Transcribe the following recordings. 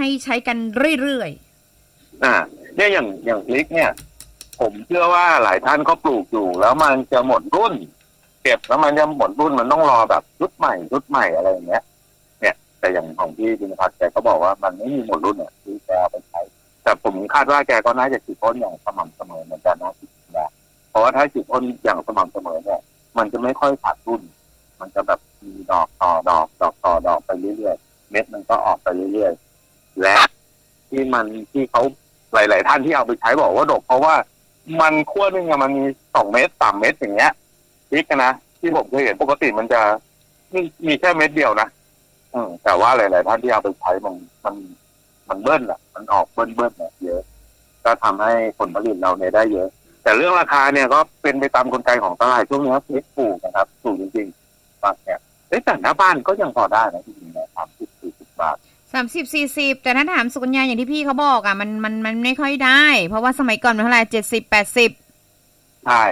ให้ใช้กันเรื่อยเนี่ยอย่างพริกเนี่ยผมเชื่อว่าหลายท่านก็ปลูกอยู่แล้วมันจะหมดรุ่นเก็บแล้วมันจะหมดรุ่นมันต้องรอแบบรุ่นใหม่อะไรอย่างเงี้ยเนี่ยแต่อย่างของพี่จินพัฒน์แกก็บอกว่ามันไม่มีหมดรุ่นที่แกเอาไปใช้แต่ผมคาดว่าแกก็น่าจะฉีดพ่นอย่างสม่ำเสมอเหมือนกันนะเพราะว่าถ้าฉีดพ่นอย่างสม่ำเสมอเนี่ยมันจะไม่ค่อยขาดรุ่นมันจะแบบมีดอกต่อดอกต่อดอกไปเรื่อยๆเม็ดมันก็ออกไปเรื่อยๆและที่เขาหลายๆท่านที่เอาไปใช้บอกว่าดกเพราะว่ามันขั้วนึงมันมี2 เม็ด3 เม็ดอย่างเงี้ยพริกนะที่ผมเคยเห็นปกติมันจะมีแค่เม็ดเดียวนะแต่ว่าหลายๆท่านที่เอาไปใช้มันเบิ้ลมันออกเบิ้ลเยอะก็ทำให้ผลผลิตเราเนี่ยได้เยอะแต่เรื่องราคาเนี่ยก็เป็นไปตามกลไกของตลาดช่วงนี้พริกถูกนะครับถูกจริงๆบางเนี่ยแต่หน้าบ้านก็ยังพอได้นะจริงๆเนี่ย30-40 บาท 30-40แต่ถ้าถามสุกัญญาอย่างที่พี่เขาบอกมันไม่ค่อยได้เพราะว่าสมัยก่อนมันเท่าไหร่70-80ใช่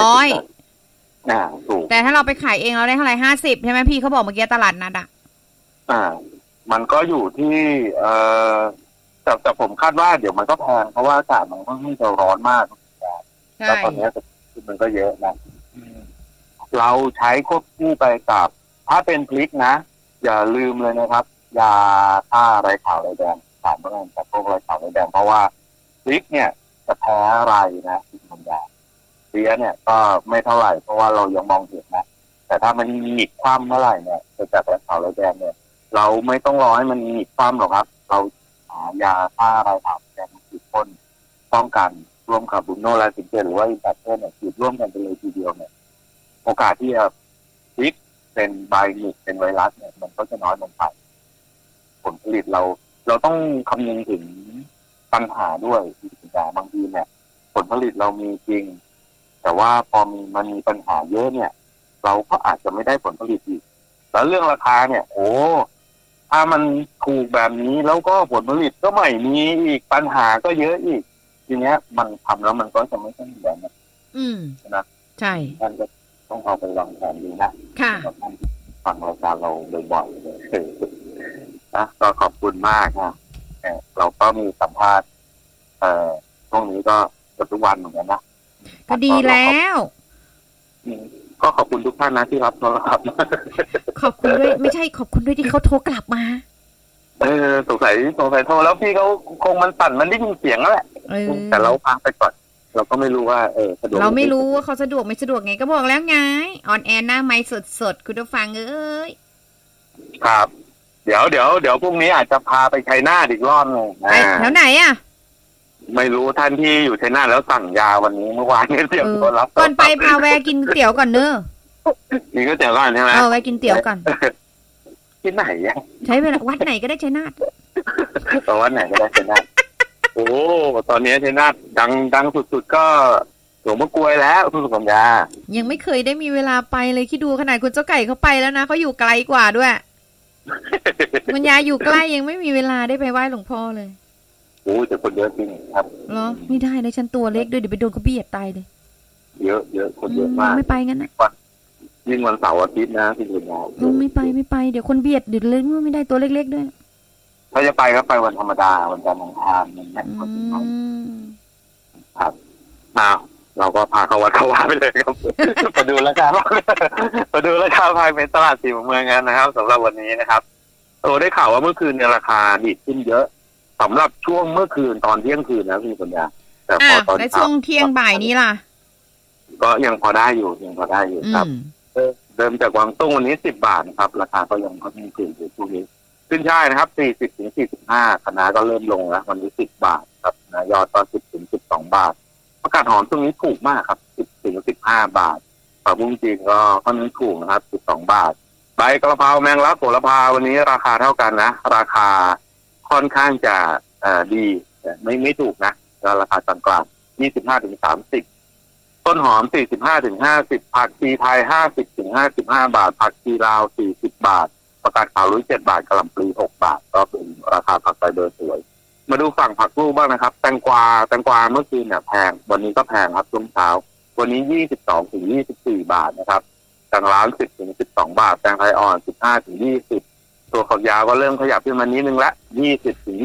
100 ถูกแต่ถ้าเราไปขายเองเราได้เท่าไหร่50ใช่ไหมพี่เขาบอกเมื่อกี้ตลาดนัดมันก็อยู่ที่แต่ผมคาดว่าเดี๋ยวมันก็แพงเพราะว่าอากาศมันค่อนข้างจะร้อนมากแล้วตอนนี้มันก็เยอะนะเราใช้ควบคู่ไปกับถ้าเป็นพริกนะอย่าลืมเลยนะครับยาฆ่าไรขาวไรแดงสารป้องกันจากโรคไรขาวไรแดงเพราะว่าพริกเนี่ยจะแพ้ไรนะที่ทำยาเสียเนี่ยก็ไม่เท่าไหร่เพราะว่าเรายังมองเห็นนะแต่ถ้ามันหงิกคว่ำเมื่อไหร่เนี่ยจากไรขาวไรแดงเนี่ยเราไม่ต้องรอให้มันหงิกคว่ำหรอกครับเราหายาฆ่าไรขาวไรแดงฉีดพ่นป้องกันร่วมกับบุโนไลซินเจหรือว่าอินแพคเตอร์เนี่ยฉีดร่วมกันไปเลยทีเดียวเนี่ยโอกาสที่จะพริกเป็นใบหงิกเป็นไวรัสเนี่ยมันก็จะน้อยลงไปผลผลิตเราต้องคำนึงถึงปัญหาด้วยแต่บางทีเนี่ยผลผลิตเรามีจริงแต่ว่าพอมันมีปัญหาเยอะเนี่ยเราก็อาจจะไม่ได้ผลผลิตอีกแล้วเรื่องราคาเนี่ยถ้ามันถูกแบบนี้แล้วก็ผลผลิตก็ไม่มีอีกปัญหาก็เยอะอีกทีเนี้ยมันทำแล้วมันก็จะไม่ใช่แบบนั้นนะใช่ท่านก็ต้องเอาไปวางแผนดูนะค่ะฟังรายการเราบ่อยๆเลยนะก็ขอบคุณมากนะเราก็มีสัมภาษณ์ช่วงนี้ก็ทุกวันเหมือนกันนะก็ดีแล้วก็ขอบคุณทุกท่านนะที่รับโทรศัพท์ขอบคุณด้วยไม่ใช่ขอบคุณด้วยที่เขาโทรกลับมาสงสัยโทรแล้วพี่เขาคงมันสั่นมันได้ยินเสียงแล้วแหละแต่เราพักไปก่อนเราก็ไม่รู้ว่าสะดวกเราไม่รู้ว่าเขาสะดวกไม่สะดวกไงก็บอกแล้วไงออนแอร์หน้าไมค์สดคุณผู้ฟังครับเดี๋ยวพรุ่งนี้อาจจะพาไปชัยนาทอีกรอบนึงแถวไหนไม่รู้ท่านที่อยู่ชัยนาทแล้วสั่งยาวันนี้เมื่อวานนี้เตรียมตัวรับก่อนไปพาแวะกินเตี๋ยวก่อนเนอะนี่ก็เตี๋ยวก่อนใช่ไหมแวะกินเตี๋ยวก่อนที่ไหนใช้เวลาวัดไหนก็ได้ชัยนาทวัดไหนก็ได้ชัยนาทโอ้ตอนนี้ชัยนาทดังสุดๆก็หลวงพ่อกลวยแล้วคุณสุกัญญายังไม่เคยได้มีเวลาไปเลยคิดดูขนาดคุณเจ้าไก่เขาไปแล้วนะเขาอยู่ไกลกว่าด้วยคุณยายอยู่ใกล้ยังไม่มีเวลาได้ไปไหว้หลวงพ่อเลยแต่คนเยอะจริงครับเหรอไม่ได้เลยฉันตัวเล็กด้วยเดี๋ยวไปโดนเขาเบียดตายเลยเยอะคนเยอะมากไม่ไปงั้นนะยิ่งวันเสาร์อาทิตย์นะที่คุณยายไม่ไปเดี๋ยวคนเบียดเดี๋ยวเล็กไม่ได้ตัวเล็กๆด้วยถ้าจะไปก็ไปวันธรรมดาวันจันทร์อังคารอย่างเงี้ยครับเราก็พาเขาวัดเขาว่าไปเลยครับมาดูราคาภายในตลาดสี่มุมเมืองกันนะครับสำหรับวันนี้นะครับได้ข่าวว่าเมื่อคืนเนี่ยราคาดีดขึ้นเยอะสำหรับช่วงเมื่อคืนตอนเที่ยงคืนนะพี่ปัญญาแต่พอตอนช่วงเที่ยงบ่ายนี้ล่ะก็ยังพอได้อยู่ครับเริ่มจากกวางตุ้งวันนี้10 บาทนะครับราคาก็ยังค่อนข้างขึ้นอยู่ช่วงนี้ขึ้นช่ายนะครับ40-45คะน้าก็เริ่มลงแล้ววันนี้10 บาทครับนะยอดก็10-12 บาทผักกาดหอมช่วงนี้ถูกมากครับ10-15 บาทผักบุ้งจีนก็ค่อนข้างถูกนะครับ12 บาทใบกระเพราแมงลักโหระพาวันนี้ราคาเท่ากันนะราคาค่อนข้างจะดีไม่ถูกนะราคากลางๆ25-30ต้นหอม45-50ผักชีไทย50-55 บาทผักชีลาว40 บาทผักกาดขาว7 บาทกะหล่ำปลี6 บาทก็เป็นราคาผักไฟเบอร์สวยมาดูฝั่งผักลูกบ้างนะครับแตงกวาเมื่อคืนเนี่ยแพงวันนี้ก็แพงครับช่วงเช้าวันนี้22-24 บาทนะครับกลางร้าน10-12 บาทแตงไทยอ่อน15-20ตัวฝักยาวก็เริ่มขยับขึ้นมานิดนึงละ